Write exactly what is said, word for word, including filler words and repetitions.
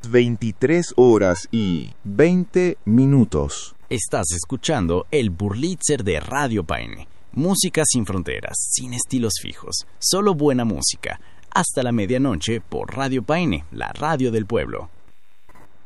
las veintitrés horas y veinte minutos. Estás escuchando el Burlitzer de Radio Paine. Música sin fronteras, sin estilos fijos, solo buena música. Hasta la medianoche por Radio Paine, la radio del pueblo.